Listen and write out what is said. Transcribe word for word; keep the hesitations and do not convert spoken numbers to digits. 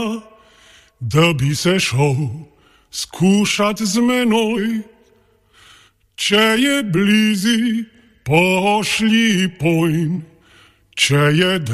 da bi se šel skušat z menoj. Če je blizu, pošlji pojn, če je